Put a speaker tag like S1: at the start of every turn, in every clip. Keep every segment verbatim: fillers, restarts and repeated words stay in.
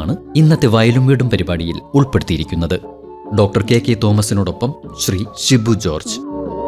S1: വിശേഷങ്ങളാണ് ഇന്നത്തെ വയലും വീടും പരിപാടിയിൽ ഉൾപ്പെടുത്തിയിരിക്കുന്നത്. Doctor K K തോമസിനോടൊപ്പം Shri Shibu George.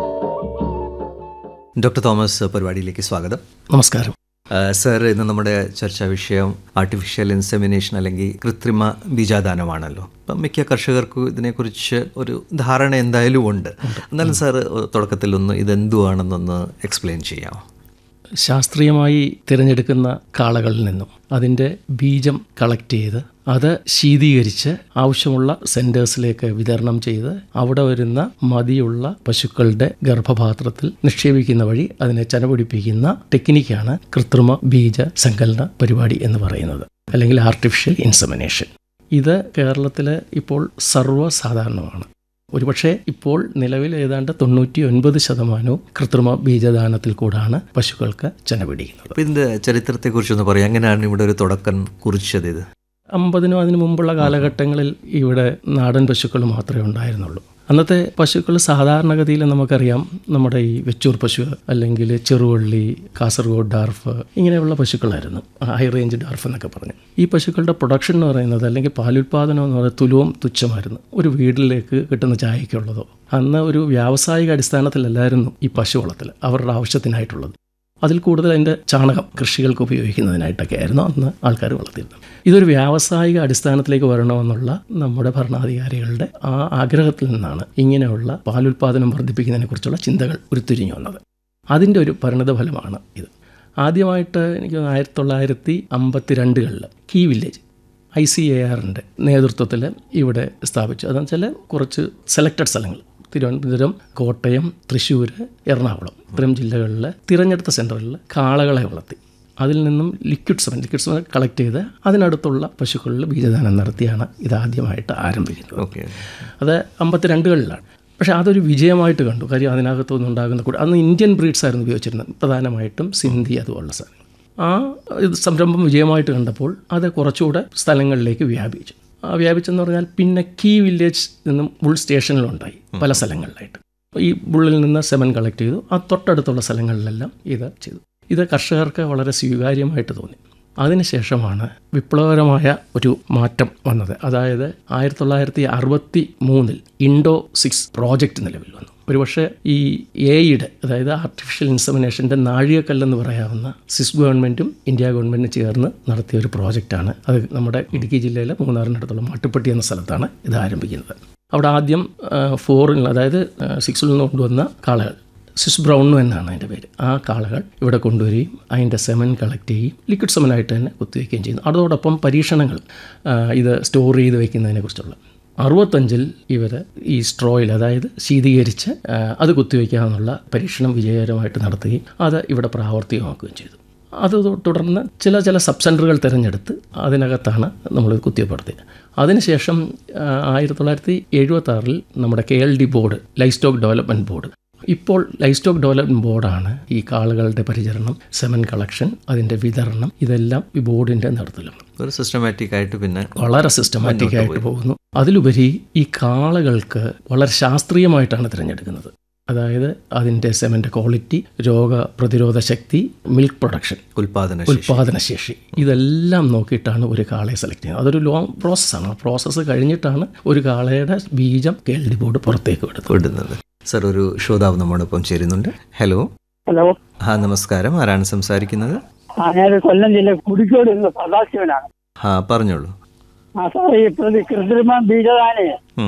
S2: Doctor Thomas, പരിപാടിയിലേക്ക് സ്വാഗതം.
S3: നമസ്കാരം
S2: സർ. ഇന്ന് നമ്മുടെ ചർച്ചാ വിഷയം ആർട്ടിഫിഷ്യൽ ഇൻസെമിനേഷൻ അല്ലെങ്കിൽ കൃത്രിമ ബീജാദാനമാണല്ലോ. അപ്പം മിക്ക കർഷകർക്കും ഇതിനെക്കുറിച്ച് ഒരു ധാരണ എന്തായാലും ഉണ്ട്. എന്നാലും സാർ തുടക്കത്തിൽ ഒന്ന് ഇതെന്തുവാണെന്നൊന്ന് എക്സ്പ്ലെയിൻ ചെയ്യാമോ?
S3: ശാസ്ത്രീയമായി തിരഞ്ഞെടുക്കുന്ന കാളകളിൽ നിന്നും അതിൻ്റെ ബീജം കളക്ട് ചെയ്ത് അത് ശീതീകരിച്ച് ആവശ്യമുള്ള സെൻറ്റേഴ്സിലേക്ക് വിതരണം ചെയ്ത് അവിടെ വരുന്ന മതിയുള്ള പശുക്കളുടെ ഗർഭപാത്രത്തിൽ നിക്ഷേപിക്കുന്ന വഴി അതിനെ ചനപിടിപ്പിക്കുന്ന ടെക്നിക്കാണ് കൃത്രിമ ബീജ സങ്കലന പരിപാടി എന്ന് പറയുന്നത്, അല്ലെങ്കിൽ ആർട്ടിഫിഷ്യൽ ഇൻസെമിനേഷൻ. ഇത് കേരളത്തിൽ ഇപ്പോൾ സർവ്വസാധാരണമാണ്. ഒരുപക്ഷെ ഇപ്പോൾ നിലവിൽ ഏതാണ്ട് തൊണ്ണൂറ്റി ഒൻപത് ശതമാനവും കൃത്രിമ ബീജദാനത്തിൽ കൂടാണ് പശുക്കൾക്ക് ചനപിടിക്കുന്നത്.
S2: അപ്പോൾ ഇതിൻ്റെ ചരിത്രത്തെക്കുറിച്ചൊന്ന് പറയാം. എങ്ങനെയാണ് ഇവിടെ ഒരു തുടക്കം കുറിച്ചത്? ഇത്
S3: അമ്പതിനും അതിനു മുമ്പുള്ള കാലഘട്ടങ്ങളിൽ ഇവിടെ നാടൻ പശുക്കൾ മാത്രമേ ഉണ്ടായിരുന്നുള്ളൂ. അന്നത്തെ പശുക്കൾ സാധാരണഗതിയിൽ നമുക്കറിയാം, നമ്മുടെ ഈ വെച്ചൂർ പശു അല്ലെങ്കിൽ ചെറുവള്ളി, കാസർഗോഡ് ഡാർഫ്, ഇങ്ങനെയുള്ള പശുക്കളായിരുന്നു, ഹൈ റേഞ്ച് ഡാർഫ് എന്നൊക്കെ പറഞ്ഞു. ഈ പശുക്കളുടെ പ്രൊഡക്ഷൻ എന്ന് പറയുന്നത് അല്ലെങ്കിൽ പാലുൽപാദനം എന്ന് പറയുന്നത് തുലവും തുച്ഛമായിരുന്നു. ഒരു വീട്ടിലേക്ക് കിട്ടുന്ന ചായക്കുള്ളതോ. അന്ന് ഒരു വ്യാവസായിക അടിസ്ഥാനത്തിലല്ലായിരുന്നു ഈ പശു വളർത്തൽ അവരുടെ ആവശ്യത്തിനായിട്ടുള്ളത്. അതിൽ കൂടുതൽ അതിൻ്റെ ചാണകം കൃഷികൾക്ക് ഉപയോഗിക്കുന്നതിനായിട്ടൊക്കെ ആയിരുന്നു അന്ന് ആൾക്കാർ വളർത്തിയിരുന്നത്. ഇതൊരു വ്യാവസായിക അടിസ്ഥാനത്തിലേക്ക് വരണമെന്നുള്ള നമ്മുടെ ഭരണാധികാരികളുടെ ആ ആഗ്രഹത്തിൽ നിന്നാണ് ഇങ്ങനെയുള്ള പാലുൽപാദനം വർദ്ധിപ്പിക്കുന്നതിനെക്കുറിച്ചുള്ള ചിന്തകൾ ഉരുത്തിരിഞ്ഞു വന്നത്. അതിൻ്റെ ഒരു പരിണിതഫലമാണ് ഇത്. ആദ്യമായിട്ട് എനിക്ക് ആയിരത്തി തൊള്ളായിരത്തി അമ്പത്തി രണ്ടുകളിൽ key village I C A aren't നേതൃത്വത്തിൽ ഇവിടെ സ്ഥാപിച്ചു. അതെന്ന് വെച്ചാൽ കുറച്ച് സെലക്റ്റഡ് സ്ഥലങ്ങൾ, തിരുവനന്തപുരം, കോട്ടയം, തൃശ്ശൂർ, എറണാകുളം ഇത്തരം ജില്ലകളിൽ തിരഞ്ഞെടുത്ത സെൻറ്ററുകളിൽ കാളകളെ വളർത്തി അതിൽ നിന്നും liquid semen liquid semen collect ചെയ്ത് അതിനടുത്തുള്ള പശുക്കളിൽ ബീജദാനം നടത്തിയാണ് ഇതാദ്യമായിട്ട് ആരംഭിക്കുന്നത്.
S2: ഓക്കെ, അത്
S3: അമ്പത്തി രണ്ടുകളിലാണ്. പക്ഷേ അതൊരു വിജയമായിട്ട് കണ്ടു. കാര്യം അതിനകത്തുനിന്ന് ഉണ്ടാകുന്ന കൂടെ അന്ന് ഇന്ത്യൻ ബ്രീഡ്സ് ആയിരുന്നു ഉപയോഗിച്ചിരുന്നത്, പ്രധാനമായിട്ടും സിന്ധി അതുപോലുള്ള സാധനങ്ങൾ. ആ ഇത് സംരംഭം വിജയമായിട്ട് കണ്ടപ്പോൾ അത് കുറച്ചുകൂടെ സ്ഥലങ്ങളിലേക്ക് വ്യാപിച്ചു. ആ വ്യാപിച്ചെന്ന് പറഞ്ഞാൽ പിന്നെ കീ വില്ലേജ് നിന്നും ബുൾ സ്റ്റേഷനിലുണ്ടായി പല സ്ഥലങ്ങളിലായിട്ട്. ഈ ബുള്ളിൽ നിന്ന് സെമൻ കളക്ട് ചെയ്തു. ആ തൊട്ടടുത്തുള്ള സ്ഥലങ്ങളിലെല്ലാം ഇത് ചെയ്തു. ഇത് കർഷകർക്ക് വളരെ സ്വീകാര്യമായിട്ട് തോന്നി. അതിനുശേഷമാണ് വിപ്ലവകരമായ ഒരു മാറ്റം വന്നത്. അതായത് ആയിരത്തി തൊള്ളായിരത്തി അറുപത്തി മൂന്നിൽ ഇൻഡോ സിക്സ് പ്രോജക്റ്റ് നിലവിൽ വന്നു. ഒരുപക്ഷെ ഈ എയുടെ അതായത് ആർട്ടിഫിഷ്യൽ ഇൻസെമിനേഷൻ്റെ നാഴികക്കല്ലെന്ന് പറയാവുന്ന സ്വിസ് ഗവൺമെൻറ്റും ഇന്ത്യ ഗവൺമെൻറ്റും ചേർന്ന് നടത്തിയ ഒരു പ്രോജക്റ്റാണ്. അത് നമ്മുടെ ഇടുക്കി ജില്ലയിലെ മൂന്നാറിനടുത്തുള്ള മാട്ടുപ്പെട്ടി എന്ന സ്ഥലത്താണ് ഇത് ആരംഭിക്കുന്നത്. അവിടെ ആദ്യം ഫോറിൽ അതായത് സിക്സിൽ നിന്ന് കൊണ്ടുവന്ന കാളകൾ, സ്വിസ് ബ്രൗൺ എന്നാണ് അതിൻ്റെ പേര്, ആ കാളകൾ ഇവിടെ കൊണ്ടുവരികയും അതിൻ്റെ സെമൻ കളക്ട് ചെയ്യുകയും ലിക്വിഡ് സെമനായിട്ട് തന്നെ കുത്തിവയ്ക്കുകയും ചെയ്യുന്നു. അതോടൊപ്പം പരീക്ഷണങ്ങൾ ഇത് സ്റ്റോർ ചെയ്ത് വയ്ക്കുന്നതിനെക്കുറിച്ചുള്ള അറുപത്തഞ്ചിൽ ഇവർ ഈ സ്ട്രോയിൽ അതായത് ശീതീകരിച്ച് അത് കുത്തിവയ്ക്കാമെന്നുള്ള പരീക്ഷണം വിജയകരമായിട്ട് നടത്തുകയും അത് ഇവിടെ പ്രാവർത്തികമാക്കുകയും ചെയ്തു. അത് തുടർന്ന് ചില ചില സബ് സെൻറ്ററുകൾ തിരഞ്ഞെടുത്ത് അതിനകത്താണ് നമ്മൾ കുത്തിവയ്പ്പെടുത്തിയത്. അതിനുശേഷം ആയിരത്തി തൊള്ളായിരത്തി എഴുപത്തി ആറിൽ നമ്മുടെ K L D board, life stock development board, ഇപ്പോൾ ലൈഫ് സ്റ്റോക്ക് ഡെവലപ്മെൻറ്റ് ബോർഡാണ് ഈ കാളകളുടെ പരിചരണം, സെമൻ കളക്ഷൻ, അതിൻ്റെ വിതരണം, ഇതെല്ലാം ഈ ബോർഡിൻ്റെ നേതൃത്വത്തിലാണ്.
S2: ഒരു സിസ്റ്റമാറ്റിക് ആയിട്ട് പിന്നെ വളരെ
S3: സിസ്റ്റമാറ്റിക് ആയിട്ട് പോകുന്നു. അതിലുപരി ഈ കാളകൾക്ക് വളരെ ശാസ്ത്രീയമായിട്ടാണ് തിരഞ്ഞെടുക്കുന്നത്. അതായത് അതിൻ്റെ സെമൻ്റെ ക്വാളിറ്റി, രോഗപ്രതിരോധ ശക്തി, മിൽക്ക് പ്രൊഡക്ഷൻ,
S2: ഉൽപാദന
S3: ഉൽപാദനശേഷി, ഇതെല്ലാം നോക്കിയിട്ടാണ് ഒരു കാളയെ സെലക്ട് ചെയ്യുന്നത്. അതൊരു ലോങ് പ്രോസസ്സാണ്. ആ പ്രോസസ്സ് കഴിഞ്ഞിട്ടാണ് ഒരു കാളയുടെ ബീജം കെ എൽ ഡി ബോർഡ് പുറത്തേക്ക് വിടുന്നത്.
S2: സർ, ഒരു ശ്രോതാവ് നമ്മോടൊപ്പം ചേരുന്നുണ്ട്. ഹലോ.
S4: ഹലോ.
S2: ആ, നമസ്കാരം. ആരാണ് സംസാരിക്കുന്നത്?
S4: ഞാൻ കൊല്ലം ജില്ല കുടിക്കോട് സദാശിവനാണ്.
S2: ആ, പറഞ്ഞോളൂ.
S4: ആ സാർ, ഈ പ്രതി കൃത്രിമ ബീജദാനെ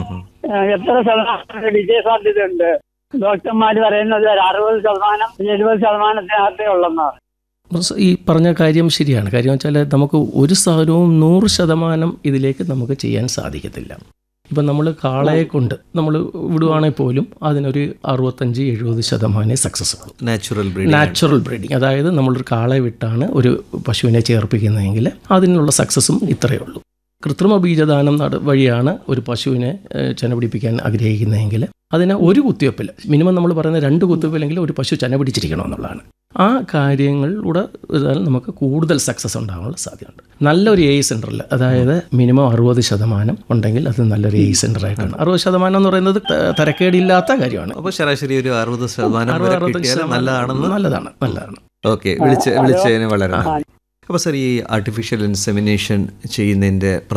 S4: എത്ര ശതമാനം വിജയ സാധ്യതയുണ്ട്? ഡോക്ടർമാര് പറയുന്നത് ഒരു അറുപത് ശതമാനം എഴുപത് ശതമാനത്തിനകത്തേ ഉള്ളെന്നാണ്.
S3: ഈ പറഞ്ഞ കാര്യം ശരിയാണ്. കാര്യം വെച്ചാൽ നമുക്ക് ഒരു സാധനവും നൂറ് ശതമാനം ഇതിലേക്ക് നമുക്ക് ചെയ്യാൻ സാധിക്കത്തില്ല. ഇപ്പം നമ്മൾ കാളയെ കൊണ്ട് നമ്മൾ വിടുവാണെങ്കിൽ പോലും അതിനൊരു അറുപത്തഞ്ച് എഴുപത് ശതമാനമേ സക്സസ് ഉള്ളൂ.
S2: നാച്ചുറൽ ബ്രീഡിങ്
S3: നാച്ചുറൽ ബ്രീഡിങ് അതായത് നമ്മളൊരു കാളയെ വിട്ടാണ് ഒരു പശുവിനെ ചേർപ്പിക്കുന്നതെങ്കിൽ അതിനുള്ള സക്സസും ഇത്രയേ ഉള്ളൂ. കൃത്രിമ ബീജദാനം വഴിയാണ് ഒരു പശുവിനെ ചെന പിടിപ്പിക്കാൻ ആഗ്രഹിക്കുന്നതെങ്കിൽ അതിന് ഒരു കുത്തിവയ്പ്പിൽ മിനിമം നമ്മൾ പറയുന്ന രണ്ട് കുത്തിവയ്പ്പില്ലെങ്കിൽ ഒരു പശു ചെന പിടിച്ചിരിക്കണമെന്നുള്ളതാണ്. ആ കാര്യങ്ങളിലൂടെ നമുക്ക് കൂടുതൽ സക്സസ് ഉണ്ടാകാനുള്ള സാധ്യതയുണ്ട്. നല്ലൊരു എ സെൻറ്ററിൽ അതായത് മിനിമം അറുപത് ശതമാനം ഉണ്ടെങ്കിൽ അത് നല്ലൊരു എ സെൻറ്റർ ആയിട്ടാണ്. അറുപത് ശതമാനം എന്ന് പറയുന്നത് തരക്കേടില്ലാത്ത കാര്യമാണ്.
S2: അപ്പോൾ ശരാശരി ഒരു അറുപത് ശതമാനം നല്ലതാണെന്ന്
S3: നല്ലതാണ് നല്ലതാണ്
S2: ഓക്കെ, വിളിച്ച് വിളിച്ചതിന് വളരെ. അപ്പോൾ സാർ, ഈ ആർട്ടിഫിഷ്യൽ ഇൻസെമിനേഷൻ ചെയ്യുന്നതിൻ്റെ